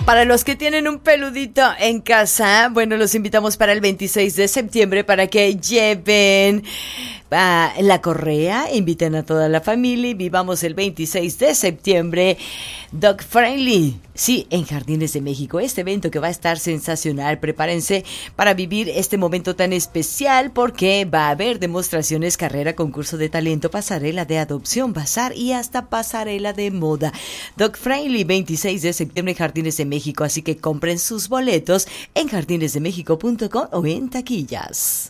Para los que tienen un peludito en casa, bueno, los invitamos para el 26 de septiembre para que lleven la correa, inviten a toda la familia y vivamos el 26 de septiembre Dog Friendly, sí, en Jardines de México, este evento que va a estar sensacional. Prepárense para vivir este momento tan especial porque va a haber demostraciones, carrera, concurso de talento, pasarela de adopción, bazar y hasta pasarela de moda. Dog Friendly, 26 de septiembre en Jardines de México, así que compren sus boletos en jardinesdemexico.com o en taquillas.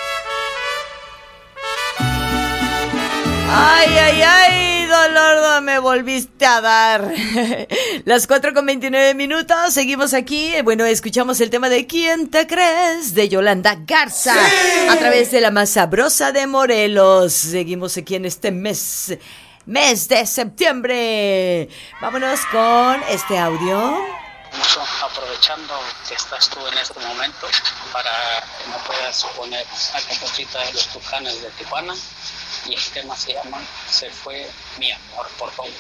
Ay, ay, ay, dolor, me volviste a dar. Las 4:29, seguimos aquí. Bueno, escuchamos el tema de ¿Quién te crees? De Yolanda Garza, ¡sí!, a través de la más sabrosa de Morelos. Seguimos aquí en este mes de septiembre. Vámonos con este audio. Aprovechando que estás tú en este momento para que me puedas poner la composita de los Tucanes de Tijuana. Y el tema se llama Se fue mi amor, por favor.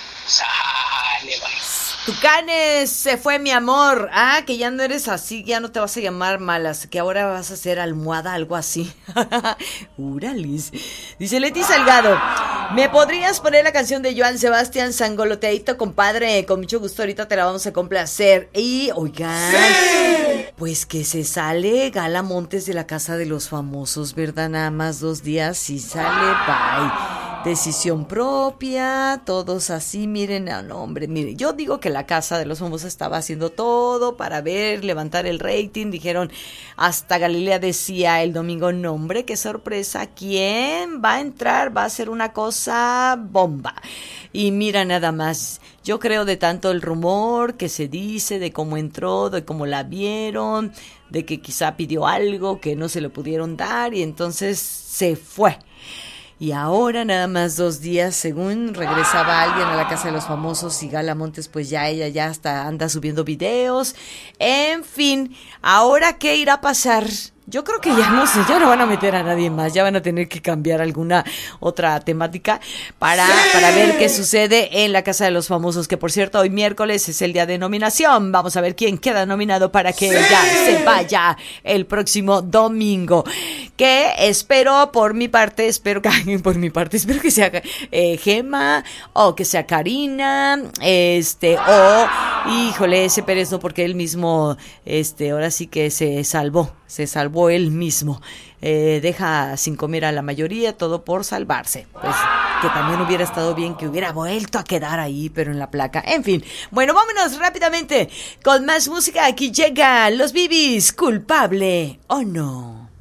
Sale, bye. Tucanes, se fue mi amor. Ah, que ya no eres así, ya no te vas a llamar Malas, que ahora vas a ser Almohada, algo así. Uralis. Dice Leti Salgado, ¿me podrías poner la canción de Joan Sebastián Sangoloteadito, compadre? Con mucho gusto, ahorita te la vamos a complacer. Y, oigan, ¡sí!, pues que se sale Gala Montes de la Casa de los Famosos, ¿verdad? Nada más 2 días y sale, bye. Decisión propia, todos así, miren, no, hombre, miren, yo digo que la Casa de los Famosos estaba haciendo todo para levantar el rating, dijeron, hasta Galilea decía el domingo, no, hombre, qué sorpresa, ¿quién va a entrar? Va a ser una cosa bomba. Y mira nada más, yo creo de tanto el rumor que se dice de cómo entró, de cómo la vieron, de que quizá pidió algo que no se le pudieron dar y entonces se fue. Y ahora nada más 2 días, según regresaba alguien a la Casa de los Famosos y Gala Montes, pues ella ya hasta anda subiendo videos. En fin, ¿ahora qué irá a pasar? Yo creo que ya no sé, ya no van a meter a nadie más, ya van a tener que cambiar alguna otra temática para ver qué sucede en la Casa de los Famosos, que por cierto hoy miércoles es el día de nominación. Vamos a ver quién queda nominado para que ya se vaya el próximo domingo. Que espero que sea Gema o que sea Karina, híjole, ese Pérez no, porque él mismo, ahora sí que se salvó él mismo, deja sin comer a la mayoría, todo por salvarse, pues que también hubiera estado bien que hubiera vuelto a quedar ahí, pero en la placa, en fin. Bueno, vámonos rápidamente con más música. Aquí llega Los Bibis, Culpable o No.